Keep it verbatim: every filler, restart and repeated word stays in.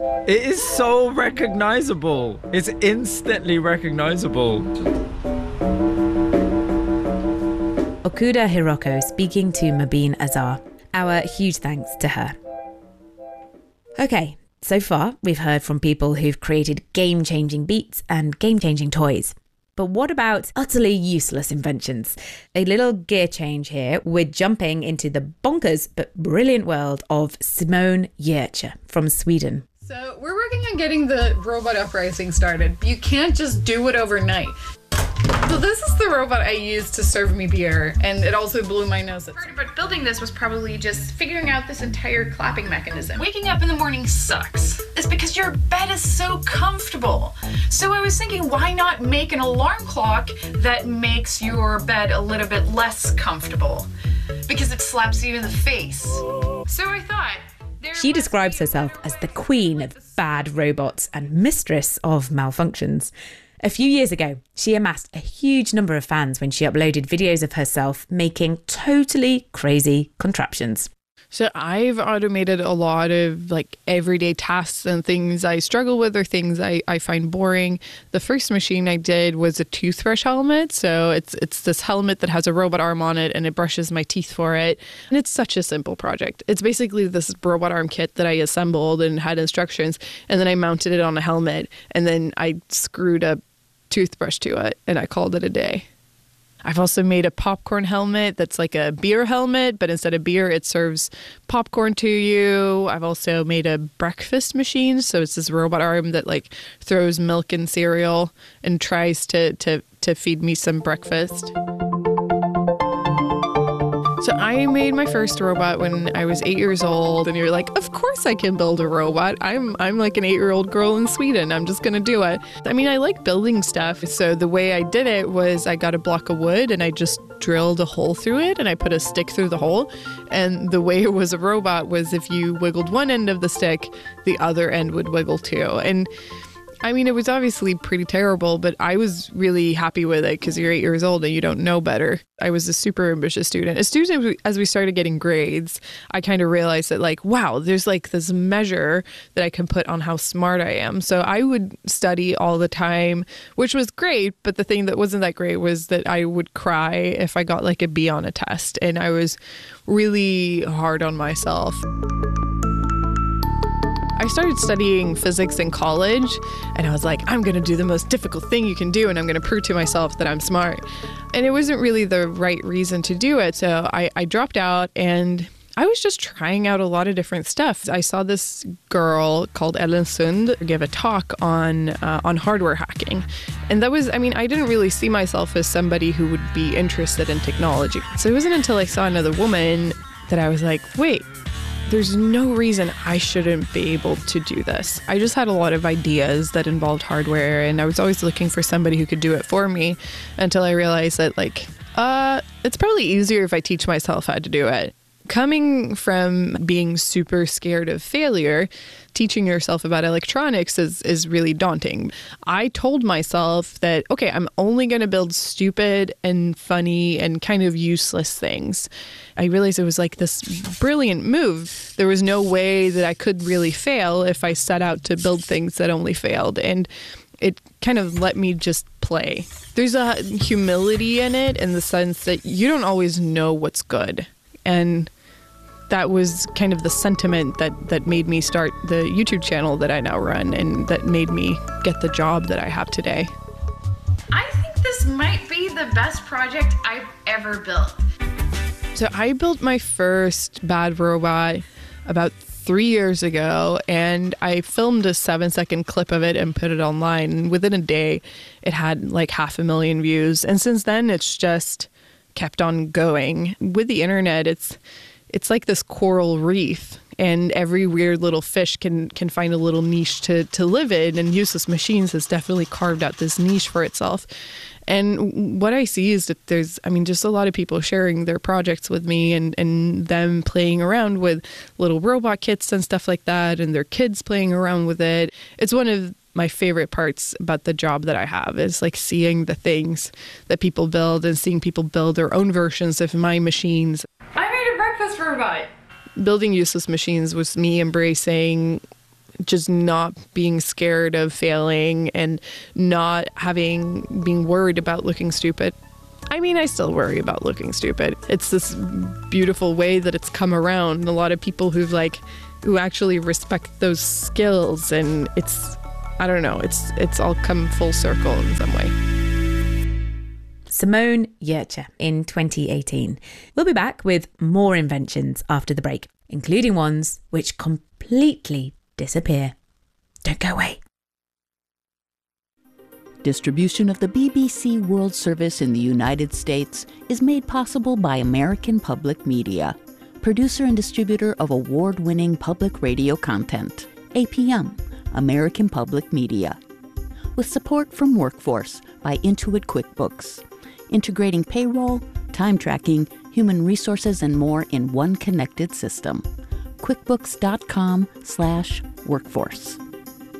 It is so recognizable. It's instantly recognizable. Okuda Hiroko speaking to Mobeen Azar. Our huge thanks to her. Okay, so far we've heard from people who've created game-changing beats and game-changing toys. But what about utterly useless inventions? A little gear change here. We're jumping into the bonkers but brilliant world of Simone Giertz from Sweden. So we're working on getting the robot uprising started. You can't just do it overnight. So this is the robot I used to serve me beer, and it also blew my nose. Part about building this was probably just figuring out this entire clapping mechanism. Waking up in the morning sucks. It's because your bed is so comfortable. So I was thinking, why not make an alarm clock that makes your bed a little bit less comfortable? Because it slaps you in the face. So I thought... She describes herself as the queen of bad robots and mistress of malfunctions. A few years ago, she amassed a huge number of fans when she uploaded videos of herself making totally crazy contraptions. So I've automated a lot of like everyday tasks and things I struggle with or things I, I find boring. The first machine I did was a toothbrush helmet. So it's it's this helmet that has a robot arm on it and it brushes my teeth for it. And it's such a simple project. It's basically this robot arm kit that I assembled and had instructions. And then I mounted it on a helmet and then I screwed a toothbrush to it and I called it a day. I've also made a popcorn helmet that's like a beer helmet, but instead of beer, it serves popcorn to you. I've also made a breakfast machine. So it's this robot arm that like throws milk and cereal and tries to, to, to feed me some breakfast. So I made my first robot when I was eight years old, and you're like, of course I can build a robot. I'm I'm like an eight-year-old girl in Sweden. I'm just going to do it. I mean, I like building stuff. So the way I did it was I got a block of wood and I just drilled a hole through it and I put a stick through the hole. And the way it was a robot was if you wiggled one end of the stick, the other end would wiggle too. And I mean, it was obviously pretty terrible, but I was really happy with it because you're eight years old and you don't know better. I was a super ambitious student. As students, as we started getting grades, I kind of realized that like, wow, there's like this measure that I can put on how smart I am. So I would study all the time, which was great. But the thing that wasn't that great was that I would cry if I got like a B on a test. And I was really hard on myself. I started studying physics in college and I was like, I'm going to do the most difficult thing you can do and I'm going to prove to myself that I'm smart. And it wasn't really the right reason to do it. So I, I dropped out and I was just trying out a lot of different stuff. I saw this girl called Ellen Sund give a talk on uh, on hardware hacking. And that was, I mean, I didn't really see myself as somebody who would be interested in technology. So it wasn't until I saw another woman that I was like, wait, there's no reason I shouldn't be able to do this. I just had a lot of ideas that involved hardware and I was always looking for somebody who could do it for me until I realized that like, uh, it's probably easier if I teach myself how to do it. Coming from being super scared of failure, teaching yourself about electronics is, is really daunting. I told myself that, okay, I'm only going to build stupid and funny and kind of useless things. I realized it was like this brilliant move. There was no way that I could really fail if I set out to build things that only failed. And it kind of let me just play. There's a humility in it in the sense that you don't always know what's good. And that was kind of the sentiment that, that made me start the YouTube channel that I now run and that made me get the job that I have today. I think this might be the best project I've ever built. So I built my first bad robot about three years ago and I filmed a seven second clip of it and put it online. And within a day, it had like half a million views. And since then, it's just kept on going. With the internet, it's it's like this coral reef and every weird little fish can can find a little niche to, to live in, and Useless Machines has definitely carved out this niche for itself. And what I see is that there's, I mean, just a lot of people sharing their projects with me and, and them playing around with little robot kits and stuff like that, and their kids playing around with it. It's one of my favorite parts about the job that I have is like seeing the things that people build and seeing people build their own versions of my machines. I made a breakfast robot. Building Useless Machines was me embracing just not being scared of failing and not having, being worried about looking stupid. I mean, I still worry about looking stupid. It's this beautiful way that it's come around. A lot of people who've like, who actually respect those skills, and it's, I don't know, it's it's all come full circle in some way. Simone Giertych in twenty eighteen. We'll be back with more inventions after the break, including ones which completely disappear. Don't go away. Distribution of the B B C World Service in the United States is made possible by American Public Media, producer and distributor of award-winning public radio content. A P M, American Public Media. With support from Workforce by Intuit QuickBooks, integrating payroll, time tracking, human resources, and more in one connected system. QuickBooks.com slash workforce.